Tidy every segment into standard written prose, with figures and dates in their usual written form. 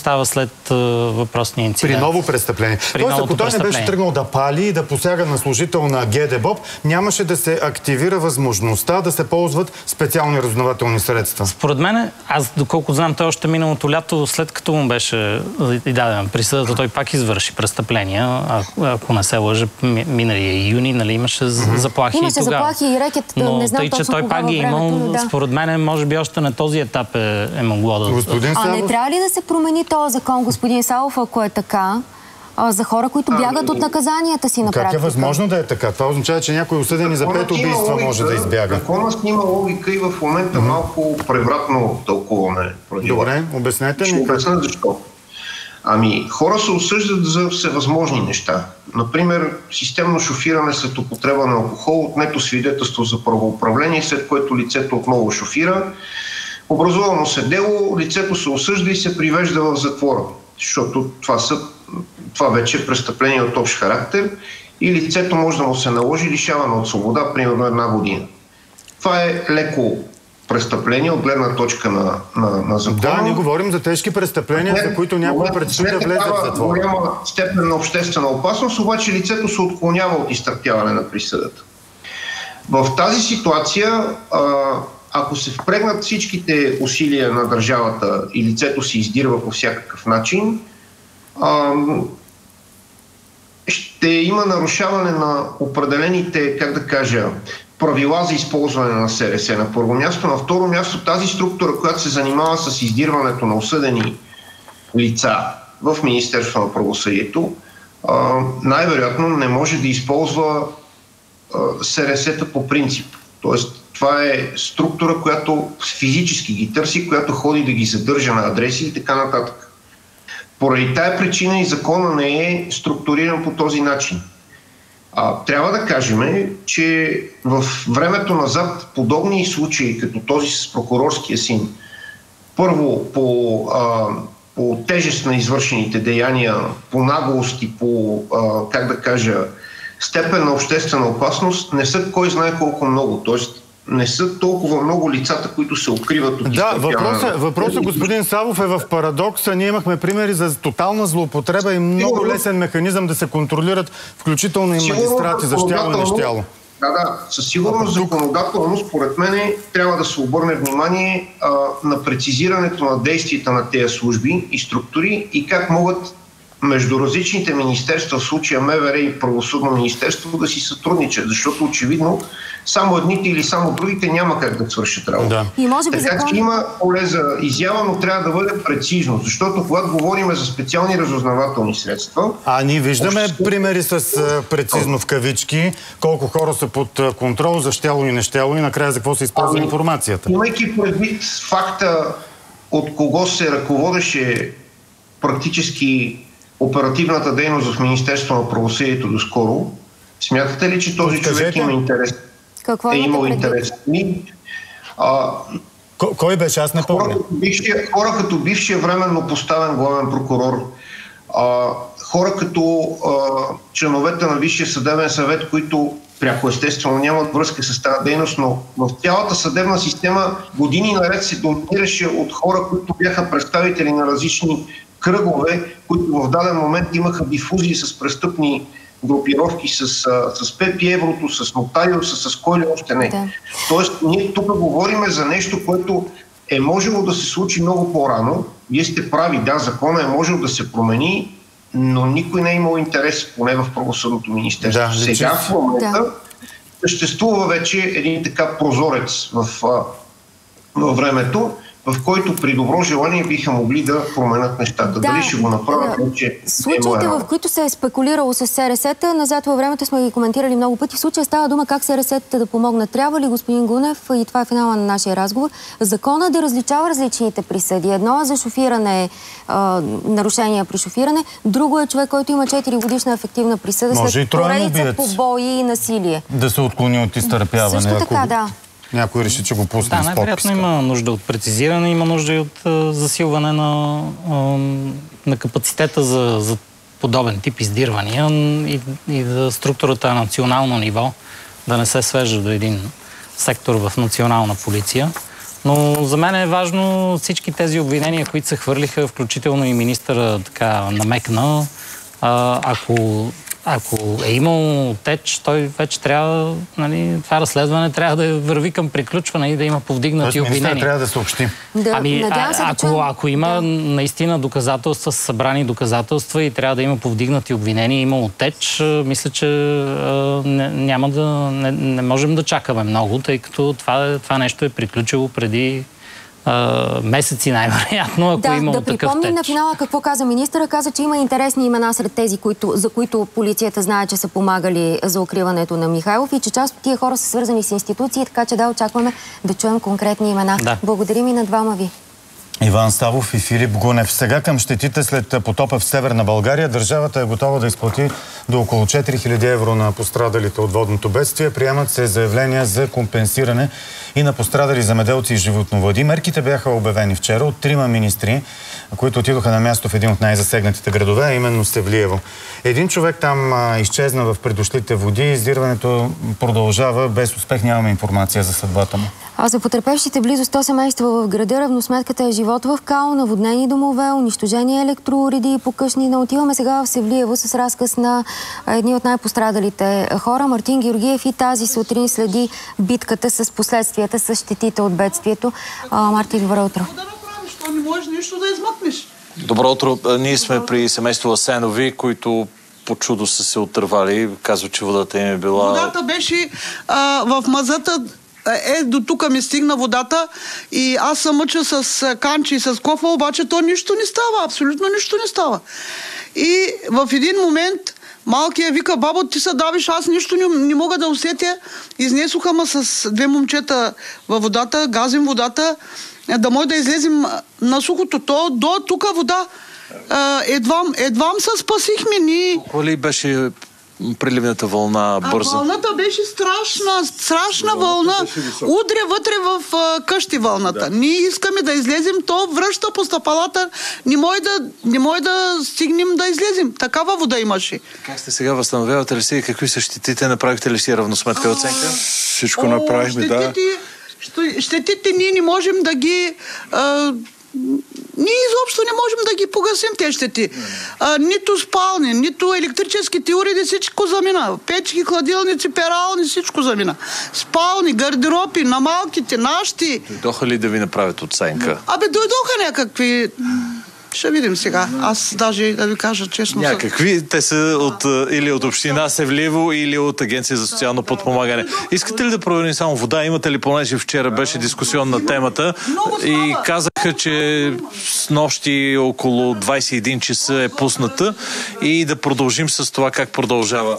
става след въпросния инцидент. При ново престъпление. Тоест, ако той не беше тръгнал да пали и да посяга на служител на ГДБОП, нямаше да се активира възможността да се ползват специални разузнавателни средства. Според мен, аз доколко знам, той още миналото лято, след като му беше дадена присъдата, той пак извърши престъпления. Ако не се лъжа, миналия юни, нали, имаше заплахи. Имаше заплахи и рекет, не знам точно той пак ги имал, според мен, може би още на този етап е могло да... Не трябва ли да се промени този закон, господин Савов, ако е така, за хора, които бягат от наказанията си на практика? Как е възможно да е така? Това означава, че някой осъдени за 5 убийства може да избяга. Законът има логика и в момента малко превратно тълкуване. Добре, обяснете ми. Ще обясня защо. Хора се осъждат за всевъзможни неща. Например, системно шофиране след употреба на алкохол, отнето свидетелство за правоуправление, след което лицето отново шофира. Образувано се дело, лицето се осъжда и се привежда в затвора, защото това вече е престъпление от общ характер и лицето може да му се наложи лишаване от свобода, примерно 1 година. Това е леко престъпление от гледна точка на закона. Да, ние говорим за тежки престъпления, за които някой предстои да влезе в затвора. Голяма степен на обществена опасност, обаче лицето се отклонява от изтърпяване на присъдата. В тази ситуация, ако се впрегнат всичките усилия на държавата и лицето се издирва по всякакъв начин, ще има нарушаване на определените, правила за използване на СРС на първо място. На второ място, тази структура, която се занимава с издирването на осъдени лица в Министерството на правосъдието, най-вероятно не може да използва СРС-та по принцип. Тоест, това е структура, която физически ги търси, която ходи да ги задържа на адреси и така нататък. Поради тая причина и закона не е структуриран по този начин. Трябва да кажем, че в времето назад подобни случаи, като този с прокурорския син, първо по тежест на извършените деяния, по наглост и по, степен на обществена опасност, не са кой знае колко много. Тоест, не са толкова много лицата, които се укриват от изтърпяване. Да, въпросът, господин Савов, е в парадокса. Ние имахме примери за тотална злоупотреба и много лесен механизъм да се контролират, включително и магистрати, за щяло и нещяло. Да, със сигурност законодателно, според мен, трябва да се обърне внимание на прецизирането на действията на тези служби и структури и как могат между различните министерства, в случая МВР и Правосъдно министерство, да си сътрудничат, защото очевидно само едните или само другите няма как да свършат работа. Така че има поле за изява, но трябва да бъде прецизно, защото когато говорим за специални разузнавателни средства... ние виждаме примери с прецизно в кавички, колко хора са под контрол, за щяло и нещяло и накрая за какво се използва информацията. Имайки предвид факта от кого се ръководеше практически оперативната дейност в Министерството на правосъдието доскоро, смятате ли, че този човек има интерес? Какво имал интерес? Кой беше? Аз не помня. Хора като бившия временно поставен главен прокурор, хора като членовете на Висшия съдебен съвет, които пряко естествено нямат връзка с тази дейност, но в цялата съдебна система години наред се доминираше от хора, които бяха представители на различни кръгове, които в даден момент имаха дифузии с престъпни групировки, с ПП Еврото, с Нотариуса, с кой ли още не. Да. Тоест, ние тук говорим за нещо, което е можело да се случи много по-рано. Вие сте прави, да, закона е можел да се промени, но никой не е имал интерес, поне в Правосъдното министерство. Да, сега в момента съществува вече един така прозорец във времето, в който при добро желание биха могли да променят нещата. Дали ще го направят, случаите, в които се е спекулирало с СРС-та, назад във времето сме ги коментирали много пъти. В случая става дума как СРС-та да помогнат. Трябва ли, господин Гунев, и това е финала на нашия разговор, закона да различава различните присъди? Едно е за шофиране, нарушения при шофиране, друго е човек, който има 4 годишна ефективна присъда след поредица побои и насилие. Да се отклони от изтърпяване. Също така, да. Някой реши, че го пусне с подписка. Най-вероятно има нужда от прецизиране, има нужда и от засилване на капацитета за подобен тип издирвания и за структурата на национално ниво да не се свежда до един сектор в национална полиция. Но за мен е важно всички тези обвинения, които се хвърлиха, включително и министъра така намекна, ако е имал теч, той вече трябва, нали, това разследване трябва да върви към приключване и да има повдигнати обвинения. Министър трябва да съобщи. Ако има наистина доказателства, събрани доказателства и трябва да има повдигнати обвинения, имало теч, мисля, че не можем да чакаме много, тъй като това нещо е приключило преди месеци най-вероятно, ако имало такъв теч. Да припомним на финала какво каза министъра. Каза, че има интересни имена сред тези, за които полицията знае, че са помагали за укриването на Михайлов и че част от тия хора са свързани с институции, така че очакваме да чуем конкретни имена. Да. Благодарим и на двама ви. Иван Ставов и Филип Гунев. Сега към щетите след потопа в Северна България. Държавата е готова да изплати до около 4000 евро на пострадалите от водното бедствие. Приемат се заявления за компенсиране и на пострадали земеделци и животновъди. Мерките бяха обявени вчера от 3 министри, които отидоха на място в един от най-засегнатите градове, а именно Севлиево. Един човек там изчезна в придошлите води. Издирването продължава. Без успех нямаме информация за съдбата му. А за потърпевшите близо 100 семейства в града равносметката е живот в кал, наводнени домове, унищожени електроуреди и покъшни. Отиваме сега в Севлиево с разказ на едни от най-пострадалите хора. Мартин Георгиев и тази сутрин следи битката с последствията, с щетите от бедствието. Мартин, добро утро. Не можеш нищо да измъкнеш. Добро утро. Ние сме при семейство Асенови, които по чудо са се отървали. Казва, че водата им е била... Водата беше в мазата. До тук ми стигна водата и аз съм мъча с канчи и с кофа, обаче то нищо не става, абсолютно нищо не става. И в един момент малкият вика: бабо, ти се давиш, аз нищо не мога да усетя. Изнесоха ме с 2 момчета във водата, газим водата, да може да излезем на сухото. То до тук вода. Едвам се спасихме ние. Колко ли беше приливната вълна бърза? Вълната беше страшна вълна. Удря вътре в къщи вълната. Да. Ние искаме да излезем, то връща по стъпалата. Не може да стигнем да излезем. Такава вода имаше. Как сте сега, възстановявате ли си? Какви са щетите? Направихте ли си равносметка оценка? Всичко направихме, да. Щетите ние не можем да ги... Ние изобщо не можем да ги погасим тези щети. Нито спални, нито електрическите уреди, всичко замина. Печки, хладилници, перални, всичко замина. Спални, гардероби, на малките, нашите. Дойдоха ли да ви направят оценка? Дойдоха някакви... Ще видим сега. Аз даже да ви кажа честно. Някакви. Те са или от община Севлиево, или от Агенция за социално подпомагане. Искате ли да проверим само вода? Имате ли, понеже вчера беше дискусионна темата и казаха, че с нощи около 21 часа е пусната и да продължим с това как продължава.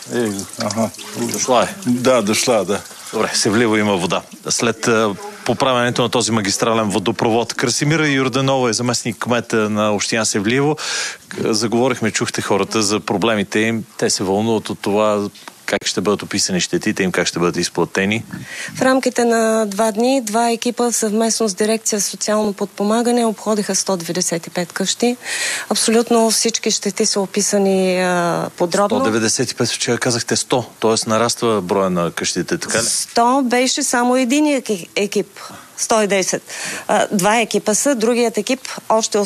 Дошла е. Да, дошла, да. Добре, Севлиево има вода. След поправянето на този магистрален водопровод. Красимира Йорданова е заместник кмета на община Севлиево. Заговорихме, чухте хората за проблемите им. Те се вълнуват от това как ще бъдат описани щетите им, как ще бъдат изплатени. В рамките на 2 дни 2 екипа съвместно с дирекция социално подпомагане обходиха 195 къщи. Абсолютно всички щети са описани подробно. 195, вчера казахте 100, т.е. нараства броя на къщите, така ли? 100 беше само един екип. 110. 2 екипа са, другият екип още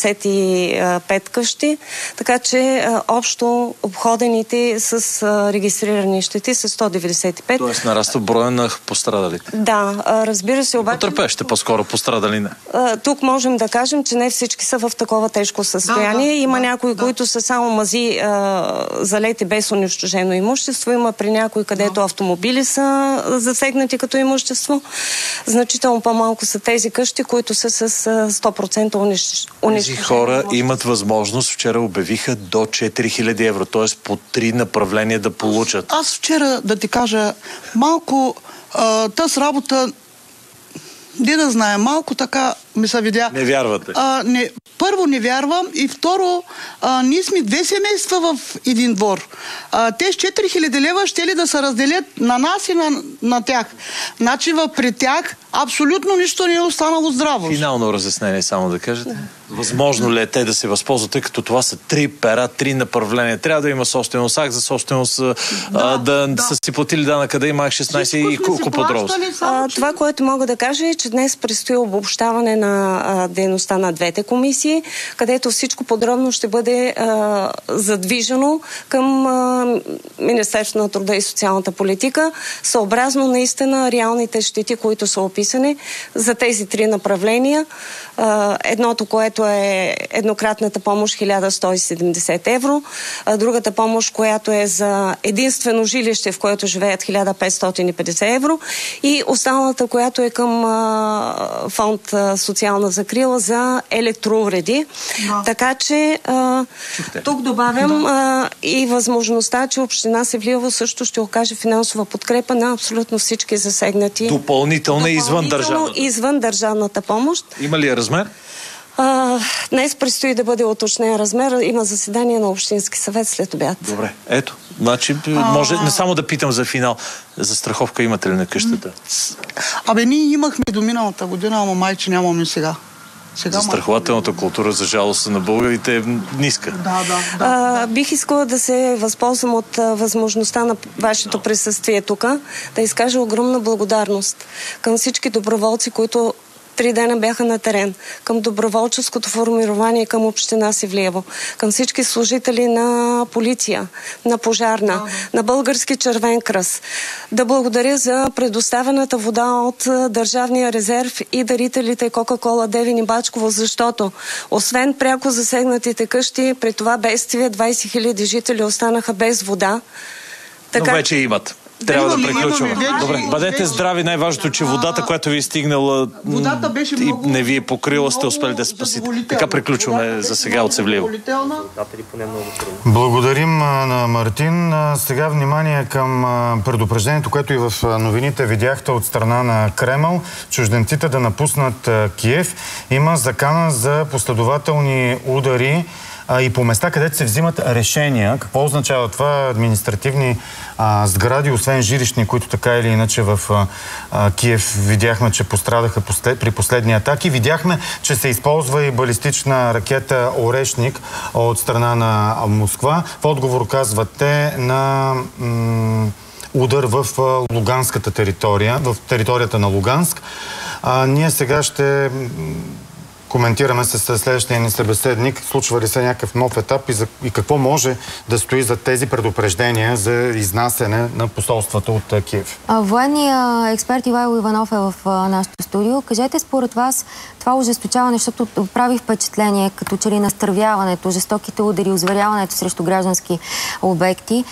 85 къщи, така че общо обходените с регистрирани щети са 195. Тоест нараства броя на пострадалите. Да, разбира се, обаче... Потърпевшите по-скоро пострадали не. Тук можем да кажем, че не всички са в такова тежко състояние. Има някои, които са само мази залети без унищожено имущество. Има при някои, където автомобили са засегнати като имущество. Значително по-малко са тези къщи, които са с 100% унищожено. Тези хора имат възможност, вчера обявиха, до 4000 евро, т.е. по 3 направления да получат. Аз вчера, да ти кажа, малко тази работа, не да знае, малко така ми се видя. Не вярвате? Първо не вярвам и второ, ние сме 2 семейства в един двор. Те с 4000 лева ще ли да се разделят на нас и на тях. Значи при тях абсолютно нищо не е останало здраво. Финално разяснение само да кажете. Възможно ли е те да се възползват, тъй като това са 3 пера, 3 направления. Трябва да има собственост, акт за собственост, да са си платили данъка, да има 16 и купа дроза. Това, което мога да кажа е, че днес предстои обобщаване на дейността на двете комисии, където всичко подробно ще бъде задвижено към Министерството на труда и социалната политика, съобразно наистина реалните щети, които са описани за тези 3 направления. Едното, което е еднократната помощ 1170 евро, другата помощ, която е за единствено жилище, в което живеят 1550 евро и останалата, която е към фонд социална закрила за електроуреди. Така че тук добавям и възможността, че община Севлиево също ще окаже финансова подкрепа на абсолютно всички засегнати. Допълнително извън държавната помощ. Има ли размер? Днес предстои да бъде уточнен размер. Има заседание на Общински съвет след обяд. Добре, ето. Значи, може не само да питам за финал. За страховка имате ли на къщата? Ние имахме до миналата година, ама майче нямаме сега. Застрахователната култура, за жалост, на българите е ниска. Бих искала да се възползвам от възможността на вашето присъствие тук, да изкажа огромна благодарност към всички доброволци, които 3 дена бяха на терен, към доброволческото формирование към община Севлиево, към всички служители на полиция, на пожарна, на Български червен кръст. Да благодаря за предоставената вода от Държавния резерв и дарителите Кока-кола Девин и Бачково, защото освен пряко засегнатите къщи, при това бедствие 20 000 жители останаха без вода. Но вече имат. Трябва да приключваме. Добре, бъдете здрави. Най-важното, че водата, която ви е стигнала и не ви е покрила, сте успели да спасите. Така приключваме за сега от Севлиево. Благодарим на Мартин. Сега внимание към предупреждението, което и в новините видяхте от страна на Кремъл. Чужденците да напуснат Киев. Има закана за последователни удари и по места, където се взимат решения. Какво означава това? Административни сгради, освен жилищни, които така или иначе в Киев видяхме, че пострадаха при последни атаки. Видяхме, че се използва и балистична ракета Орешник от страна на Москва. В отговор казвате на удар в Луганската територия, в територията на Луганск. Ние сега ще коментираме с следващия ни събеседник. Случва ли се някакъв нов етап и какво може да стои за тези предупреждения за изнасяне на посолствата от Киев? Военният експерт Ивайло Иванов е в нашото студио. Кажете според вас това ожесточаване, защото прави впечатление, като че ли настървяването, жестоките удари, озверяването срещу граждански обекти.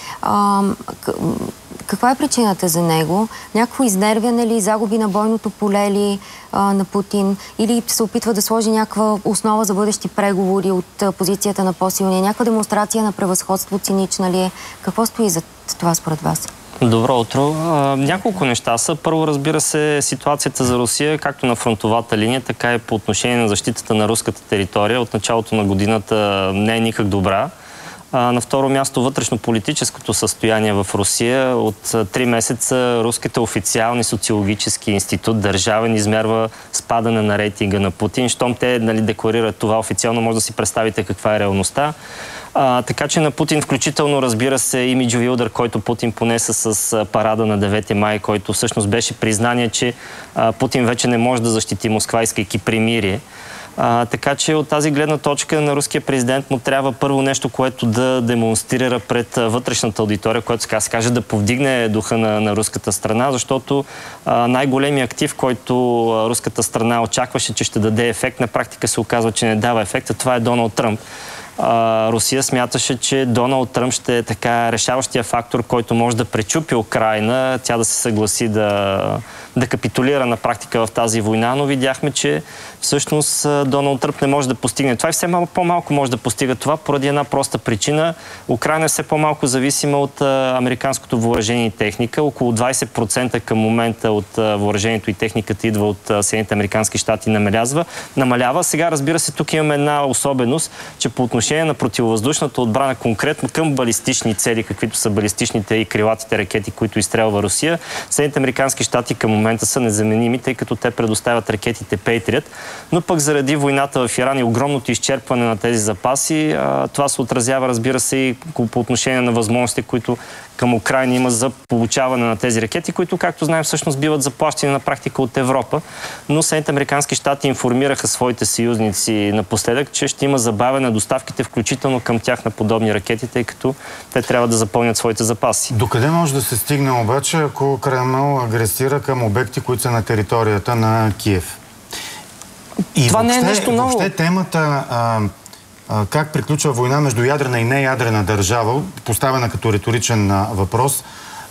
Каква е причината за него? Някакво изнервяне ли, загуби на бойното поле ли на Путин? Или се опитва да сложи някаква основа за бъдещи преговори от позицията на по-силния? Някаква демонстрация на превъзходство, цинична ли е? Какво стои за това според вас? Добро утро. Няколко неща са. Първо, разбира се, ситуацията за Русия, както на фронтовата линия, така и по отношение на защитата на руската територия. От началото на годината не е никак добра. На второ място, вътрешно-политическото състояние в Русия. От 3 месеца руските официални социологически институт държавен измерва спадане на рейтинга на Путин. Щом те декларират това официално, може да си представите каква е реалността. Така че на Путин, включително, разбира се, имиджови удар, който Путин понесе с парада на 9 май, който всъщност беше признание, че Путин вече не може да защити Москва, искайки примирие. Така че от тази гледна точка на руския президент му трябва първо нещо, което да демонстрира пред вътрешната аудитория, което така се каже да повдигне духа на руската страна, защото най-големият актив, който руската страна очакваше, че ще даде ефект, на практика се оказва, че не дава ефекта. Това е Доналд Тръмп. Русия смяташе, че Доналд Тръмп ще е така решаващия фактор, който може да пречупи Украйна, тя да се съгласи да капитулира на практика в тази война, но видяхме, че всъщност Доналд Тръмп не може да постигне това и все по-малко може да постига това поради една проста причина. Украйна е все по-малко зависима от американското въоръжение и техника. Около 20% към момента от въоръжението и техниката идва от Съединените американски щати намалява. Сега, разбира се, тук имаме една особеност, че по отношение на противовъздушната отбрана, конкретно към балистични цели, каквито са балистичните и крилатите ракети, които изстрелва Русия, Съединените американски щати към момента са незаменими, тъй като те предоставят ракетите Patriot, но пък заради войната в Иран и огромното изчерпване на тези запаси, това се отразява, разбира се, и по отношение на възможности, които към Украйна има за получаване на тези ракети, които, както знаем, всъщност биват заплащани на практика от Европа. Но Съединените американски щати информираха своите съюзници напоследък, че ще има забавяне на доставките, включително към тях на подобни ракети, тъй като те трябва да запълнят своите запаси. Докъде може да се стигне обаче, ако Кремъл агресира към обекти, които са на територията на Киев? И това не е нещо ново. Въобще темата как приключва война между ядрена и неядрена държава, поставена като риторичен въпрос,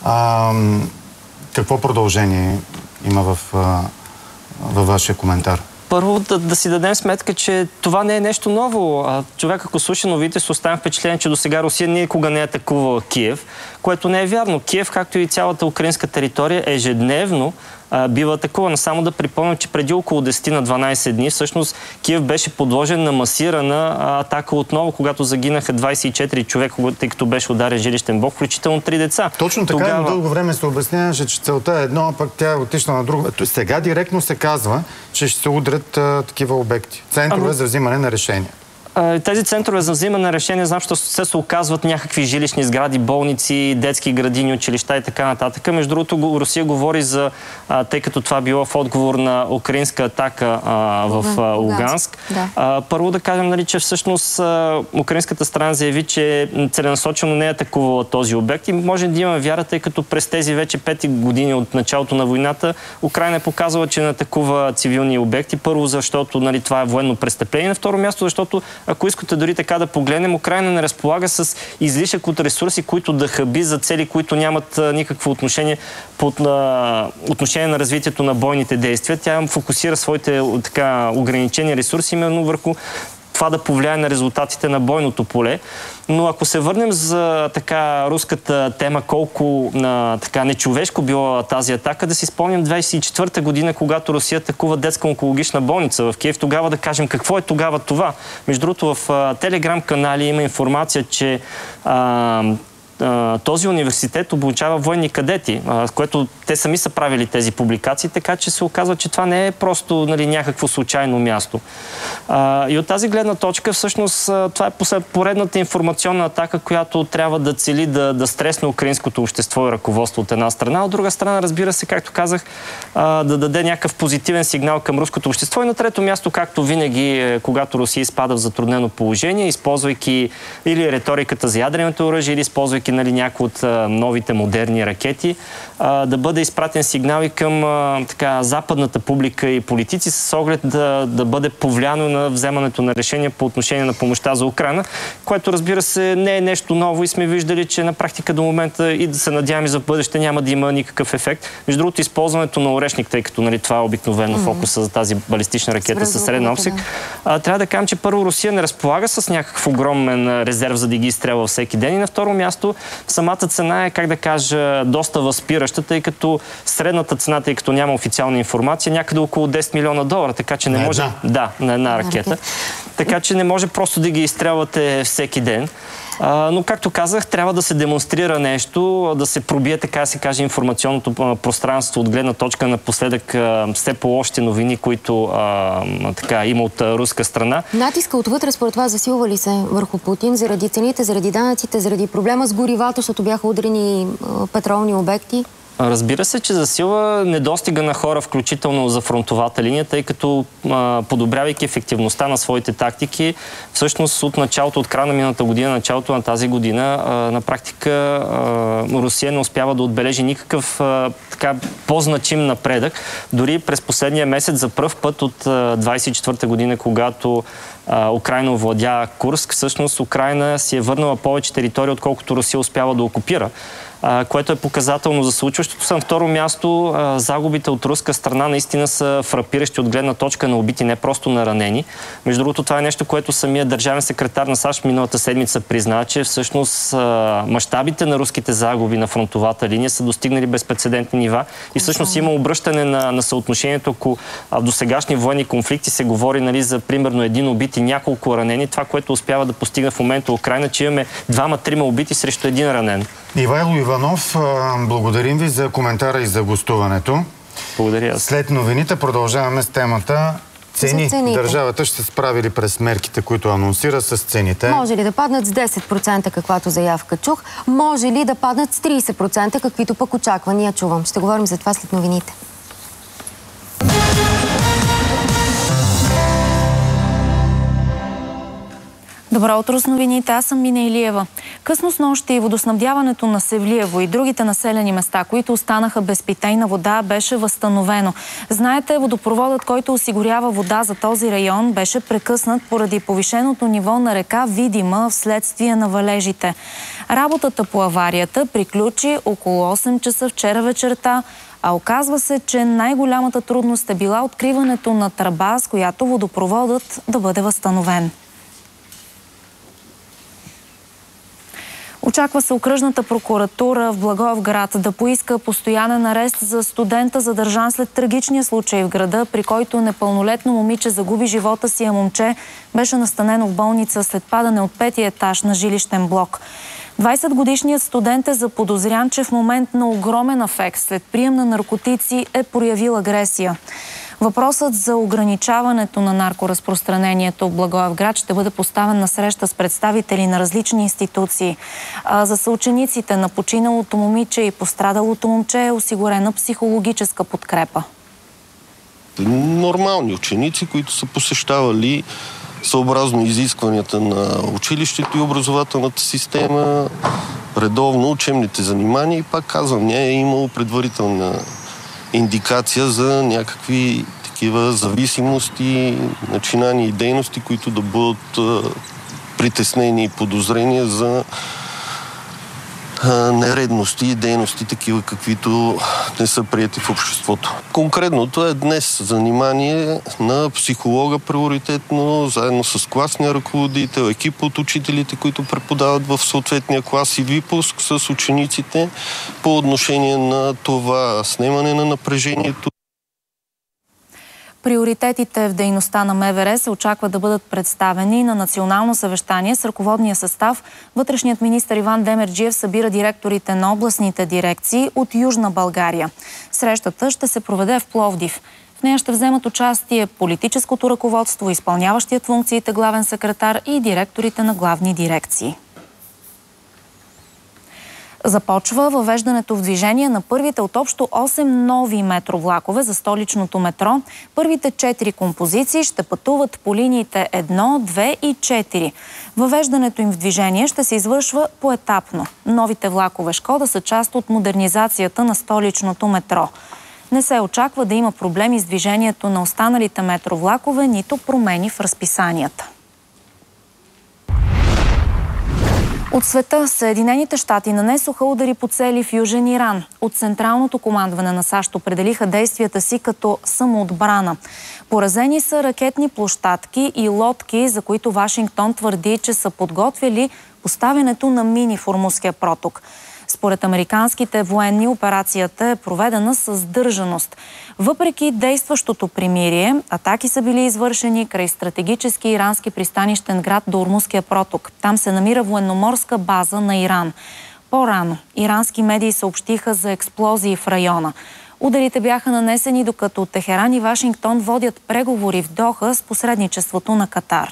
какво продължение има във вашия коментар? Първо да си дадем сметка, че това не е нещо ново. Човек, ако слуша новите, се оставя впечатление, че досега Русия никога не е атакувала Киев, което не е вярно. Киев, както и цялата украинска територия, ежедневно бива атакувана. Само да припомням, че преди около 10 на 12 дни всъщност Киев беше подложен на масирана атака отново, когато загинаха 24 човека, тъй като беше ударен жилищен блок, включително 3 деца. Точно така, дълго време се обясняваше, че целта е едно, а пък тя е отишла на друго. Сега директно се казва, че ще се удрят такива обекти. Центрове за взимане на решения. Тези центрове за взимане на решения, знам, че се оказват някакви жилищни сгради, болници, детски градини, училища и така нататък. Между другото, Русия говори за, тъй като това било в отговор на украинска атака в Луганск. Да. Първо да кажем, нали, че всъщност украинската страна заяви, че целенасочено не е атакувала този обект и може да имаме вяра, тъй като през тези вече 5 години от началото на войната Украйна е показала, че не атакува цивилни обекти. Първо, защото нали, това е военно престъпление. На второ място, защото ако искате дори така да погледнем, Украйна не разполага с излишък от ресурси, които да хаби за цели, които нямат никакво отношение на развитието на бойните действия. Тя фокусира своите така ограничени ресурси именно върху това да повлияе на резултатите на бойното поле. Но ако се върнем за така руската тема, колко така нечовешко било тази атака, да си спомням 24-та година, когато Русия атакува детска онкологична болница в Киев, тогава да кажем какво е тогава това. Между другото, в телеграм канали има информация, че този университет обучава военни кадети, което те сами са правили тези публикации, така че се оказва, че това не е просто нали, някакво случайно място. И от тази гледна точка, всъщност, това е поредната информационна атака, която трябва да цели да стресне украинското общество и ръководство от една страна. От друга страна, разбира се, както казах, да даде някакъв позитивен сигнал към руското общество. И на трето място, както винаги, когато Русия изпада в затруднено положение, използвайки или риториката за ядреното оръжие, или използвайки нали, някои от новите модерни ракети, да бъде изпратен сигнал и към така, западната публика и политици с оглед да бъде повлияно на вземането на решения по отношение на помощта за Украйна, което разбира се не е нещо ново и сме виждали, че на практика до момента и да се надяваме за бъдеще няма да има никакъв ефект. Между другото, използването на Орешник, тъй като нали, това е обикновено фокуса за тази балистична ракета със среден обсек, трябва да кажем, че първо Русия не разполага с някакъв огромен резерв, за да ги изстрелва всеки ден и на второ място самата цена е, как да кажа, доста възпираща, тъй като средната цена, тъй като няма официална информация, някъде около $10 милиона, така че не може... Да, на една ракета. Така че не може просто да ги изстрелвате всеки ден. Но, както казах, трябва да се демонстрира нещо, да се пробие, така да се каже, информационното пространство от гледна точка напоследък все по-лошите новини, които има от руска страна. Натиска отвътре, според това, засилва ли се върху Путин заради цените, заради данъците, заради проблема с горивата, защото бяха удрени петролни обекти? Разбира се, че засилва недостига на хора, включително за фронтовата линия, тъй като подобрявайки ефективността на своите тактики, всъщност от началото, от края на миналата година, началото на тази година, на практика Русия не успява да отбележи никакъв така по-значим напредък. Дори през последния месец за пръв път от 24-та година, когато Украйна овладя Курск, всъщност Украйна си е върнала повече територия, отколкото Русия успява да окупира. което е показателно за случващото се. На второ място, загубите от руска страна наистина са фрапиращи от гледна точка на убити, не просто на ранени. Между другото, това е нещо, което самия държавен секретар на САЩ миналата седмица призна, че всъщност мащабите на руските загуби на фронтовата линия са достигнали безпрецедентни нива и всъщност има обръщане на съотношението, ако в досегашни военни конфликти се говори, нали, за примерно един убит и няколко ранени. Това, което успява да постигне в момента Украйна, че имаме 2-3 убити срещу един ранен. Ивайло Иванов, благодарим ви за коментара и за гостуването. Благодаря. След новините продължаваме с темата цени. Държавата ще се справи ли през мерките, които анонсира, с цените? Може ли да паднат с 10%, каквато заявка чух? Може ли да паднат с 30%, каквито пък очаквания чувам? Ще говорим за това след новините. Добро утро с новините. Аз съм Мина Илиева. Късно снощи водоснабдяването на Севлиево и другите населени места, които останаха без питейна вода, беше възстановено. Знаете, водопроводът, който осигурява вода за този район, беше прекъснат поради повишеното ниво на река Видима вследствие на валежите. Работата по аварията приключи около 8 часа вчера вечерта, а оказва се, че най-голямата трудност е била откриването на тръба, с която водопроводът да бъде възстановен. Очаква се окръжната прокуратура в Благоевград да поиска постоянен арест за студента, задържан след трагичния случай в града, при който непълнолетно момиче загуби живота си, а момче беше настанено в болница след падане от 5-ти етаж на жилищен блок. 20-годишният студент е заподозрян, че в момент на огромен афект след прием на наркотици е проявил агресия. Въпросът за ограничаването на наркоразпространението в Благоевград ще бъде поставен на среща с представители на различни институции. За съучениците на починалото момиче и пострадалото момче е осигурена психологическа подкрепа. Нормални ученици, които са посещавали съобразно изискванията на училището и образователната система, редовно учебните занимания и пак казвам, не е имало предварителна индикация за някакви такива зависимости, начинания и дейности, които да бъдат притеснени и подозрения за нередности и дейности, такива каквито не са приети в обществото. Конкретното е днес занимание на психолога приоритетно, заедно с класния ръководител, екип от учителите, които преподават в съответния клас и випуск с учениците по отношение на това снемане на напрежението. Приоритетите в дейността на МВР се очаква да бъдат представени на национално съвещание с ръководния състав. Вътрешният министър Иван Демерджиев събира директорите на областните дирекции от Южна България. Срещата ще се проведе в Пловдив. В нея ще вземат участие политическото ръководство, изпълняващият функциите главен секретар и директорите на главни дирекции. Започва въвеждането в движение на първите от общо 8 нови метровлакове за столичното метро. Първите 4 композиции ще пътуват по линиите 1, 2 и 4. Въвеждането им в движение ще се извършва поетапно. Новите влакове Шкода са част от модернизацията на столичното метро. Не се очаква да има проблеми с движението на останалите метровлакове, нито промени в разписанията. От света Съединените щати нанесоха удари по цели в Южен Иран. От централното командване на САЩ определиха действията си като самоотбрана. Поразени са ракетни площадки и лодки, за които Вашингтон твърди, че са подготвили поставянето на мини в Ормузския проток. Според американските военни, операцията е проведена с сдържаност. Въпреки действащото примирие, атаки са били извършени край стратегически ирански пристанищен град до Ормузския проток. Там се намира военноморска база на Иран. По-рано ирански медии съобщиха за експлозии в района. Ударите бяха нанесени, докато Техеран и Вашингтон водят преговори в Доха с посредничеството на Катар.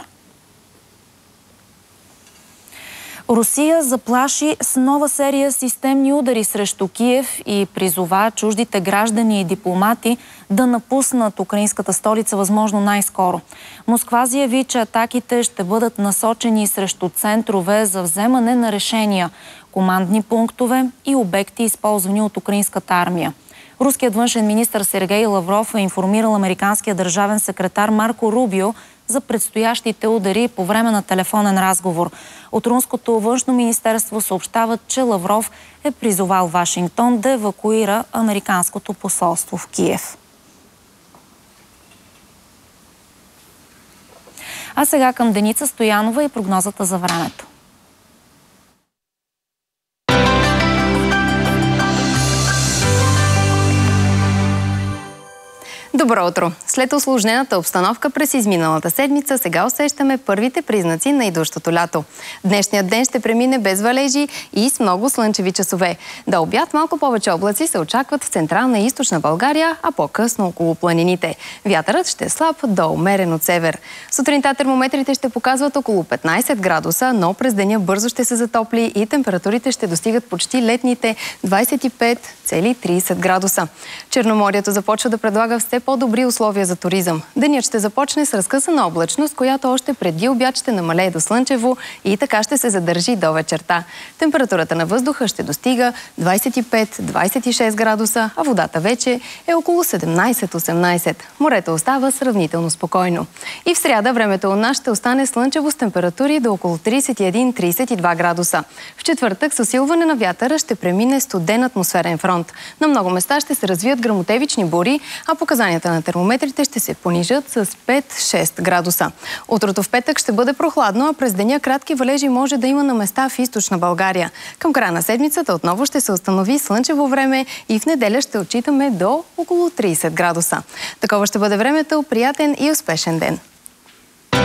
Русия заплаши с нова серия системни удари срещу Киев и призова чуждите граждани и дипломати да напуснат украинската столица възможно най-скоро. Москва заяви, че атаките ще бъдат насочени срещу центрове за вземане на решения, командни пунктове и обекти, използвани от украинската армия. Руският външен министър Сергей Лавров е информирал американския държавен секретар Марко Рубио за предстоящите удари по време на телефонен разговор. От руското външно министерство съобщават, че Лавров е призовал Вашингтон да евакуира американското посолство в Киев. А сега към Деница Стоянова и прогнозата за времето. Добро утро! След усложнената обстановка през изминалата седмица, сега усещаме първите признаци на идващото лято. Днешният ден ще премине без валежи и с много слънчеви часове. До обяд малко повече облаци се очакват в централна и източна България, а по-късно около планините. Вятърът ще е слаб до умерен от север. Сутринта термометрите ще показват около 15 градуса, но през деня бързо ще се затопли и температурите ще достигат почти летните 25,30 градуса. Черноморието започва да предлага все по-добри условия за туризъм. Денят ще започне с разкъсана облачност, която още преди обяд ще намалее до слънчево и така ще се задържи до вечерта. Температурата на въздуха ще достига 25-26 градуса, а водата вече е около 17-18. Морето остава сравнително спокойно. И в сряда времето у нас ще остане слънчево с температури до около 31-32 градуса. В четвъртък с усилване на вятъра ще премине студен атмосферен фронт. На много места ще се развият гръмотевични бури, а показанията на термометрите ще се понижат с 5-6 градуса. Утрото в петък ще бъде прохладно, а през деня кратки валежи може да има на места в източна България. Към края на седмицата отново ще се установи слънчево време и в неделя ще отчитаме до около 30 градуса. Такова ще бъде времето, приятен и успешен ден!